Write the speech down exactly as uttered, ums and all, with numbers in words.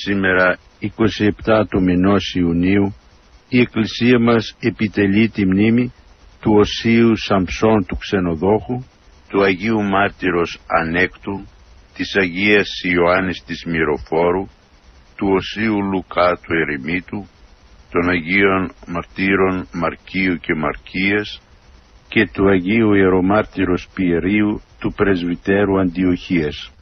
σήμερα είκοσι επτά του μηνός Ιουνίου η Εκκλησία μας επιτελεί τη μνήμη του Οσίου Σαμψών του Ξενοδόχου, του Αγίου Μάρτυρος Ανέκτου, της Αγίας Ιωάννης της Μυροφόρου, του Οσίου Λουκά του Ερημίτου, των Αγίων Μαρτύρων Μαρκίου και Μαρκίας και του Αγίου Ιερομάρτυρος Πιερίου του Πρεσβυτέρου Αντιοχίας.